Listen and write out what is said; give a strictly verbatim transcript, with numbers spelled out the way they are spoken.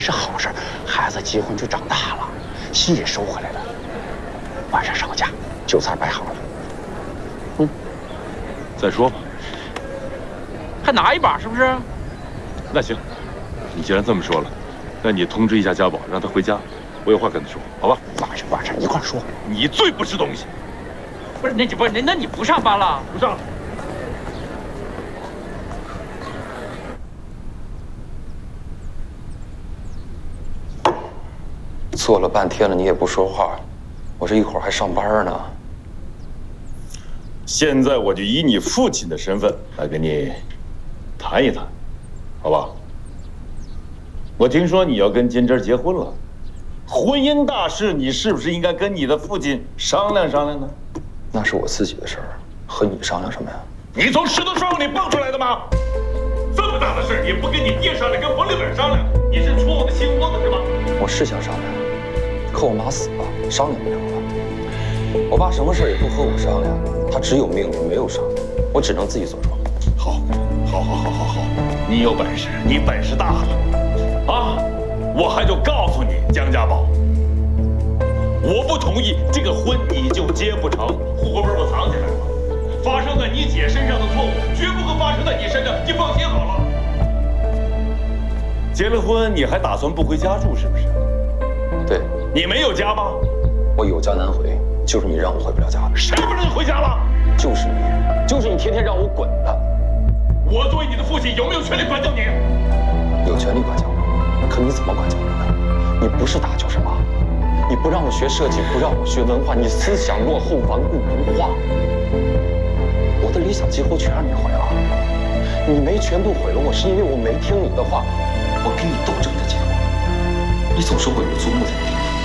是好事，孩子结婚就长大了，心也收回来了。晚上上个家，酒菜摆好了。嗯， 再说吧。 还拿一把是不是？ 那行，你既然这么说了，那你通知一下家宝，让他回家，我有话跟他说，好吧？ 晚上晚上一块说。 你最不是东西。 不是，那你不是那那你不上班了？ 不上。 坐了半天了，你也不说话，我这一会儿还上班呢。 现在我就以你父亲的身份来跟你谈一谈，好吧？我听说你要跟金枝结婚了，婚姻大事，你是不是应该跟你的父亲商量商量呢？ 那是我自己的事儿，和你商量什么呀？ 你从石头缝里蹦出来的吗？这么大的事儿，你不跟你爹商量，跟王立本商量，你是戳我的心窝子是吗？ 我是想商量，可我妈死了，商量不了了。我爸什么事也不和我商量，他只有命令没有商量，我只能自己做主。 好，好，好，好，好，好，你有本事，你本事大了，啊！我还就告诉你，江家宝，我不同意这个婚你就结不成，户口本我藏起来了，发生在你姐身上的错误绝不会发生在你身上，你放心好了。结了婚你还打算不回家住是不是？ 对， 你没有家吗？ 我有家难回，就是你让我回不了家的。 谁不让你回家了？ 就是你，就是你天天让我滚的。 我作为你的父亲有没有权利管教你？ 有权利管教我，可你怎么管教我的？你不是打就是骂，你不让我学设计，不让我学文化，你思想落后，顽固不化。我的理想几乎全让你毁了，你没全部毁了我，是因为我没听你的话，我跟你斗争的结果。你总说我有祖母在地。